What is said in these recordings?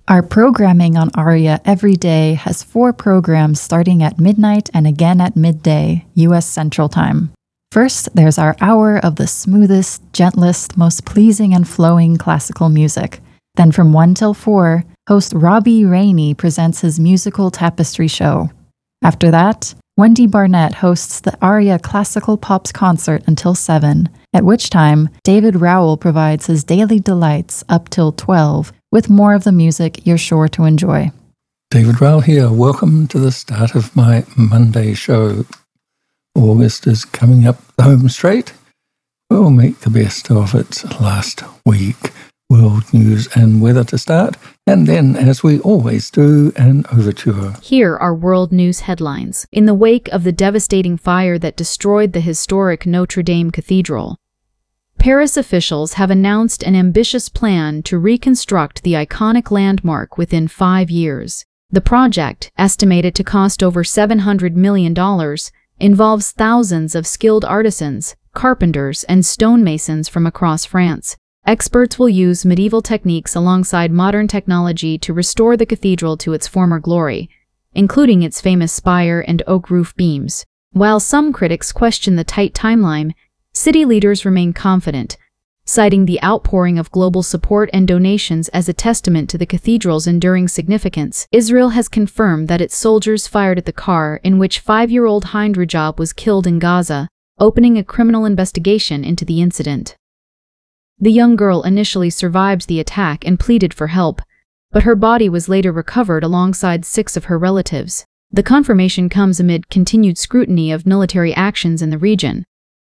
Our programming on ARIA every day has 4 programs starting at midnight and again at midday, U.S. Central Time. First, there's our hour of the smoothest, gentlest, most pleasing and flowing classical music. Then from 1 till 4, host Robbie Rainey presents his musical tapestry show. After that, Wendy Barnett hosts the ARIA Classical Pops concert until 7, at which time David Rowell provides his daily delights up till 12, with more of the music you're sure to enjoy. David Rowell here. Welcome to the start of my Monday show. August is coming up the home straight. We'll make the best of its last week. World news and weather to start, and then, as we always do, an overture. Here are world news headlines. In the wake of the devastating fire that destroyed the historic Notre Dame Cathedral, Paris officials have announced an ambitious plan to reconstruct the iconic landmark within 5 years. The project, estimated to cost over $700 million, involves thousands of skilled artisans, carpenters, and stonemasons from across France. Experts will use medieval techniques alongside modern technology to restore the cathedral to its former glory, including its famous spire and oak roof beams. While some critics question the tight timeline, city leaders remain confident, citing the outpouring of global support and donations as a testament to the cathedral's enduring significance. Israel has confirmed that its soldiers fired at the car in which 5-year-old Hind Rajab was killed in Gaza, opening a criminal investigation into the incident. The young girl initially survived the attack and pleaded for help, but her body was later recovered alongside 6 of her relatives. The confirmation comes amid continued scrutiny of military actions in the region.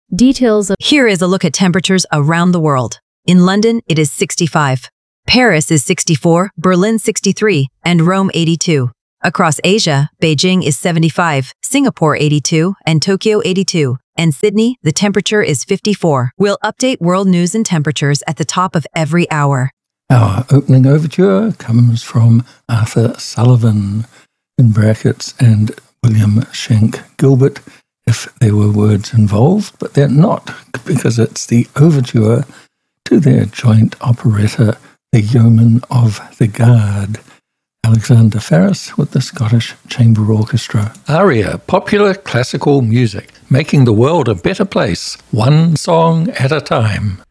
Here is a look at temperatures around the world. In London, it is 65. Paris is 64, Berlin 63, and Rome 82. Across Asia, Beijing is 75, Singapore 82, and Tokyo 82. And Sydney, the temperature is 54. We'll update world news and temperatures at the top of every hour. Our opening overture comes from Arthur Sullivan, in brackets, and William Shank Gilbert, if there were words involved, but they're not, because it's the overture to their joint operetta, The Yeoman of the Guard. Alexander Farris with the Scottish Chamber Orchestra. ARIA, popular classical music, making the world a better place, one song at a time.